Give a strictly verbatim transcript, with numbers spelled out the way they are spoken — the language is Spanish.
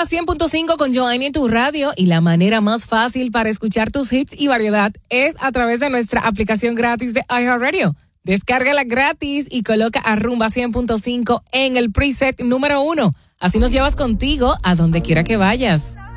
Rumba cien punto cinco con Joanny en tu radio, y la manera más fácil para escuchar tus hits y variedad es a través de nuestra aplicación gratis de iHeartRadio. Descárgala gratis y coloca a Rumba cien punto cinco en el preset número uno. Así nos llevas contigo a donde quiera que vayas.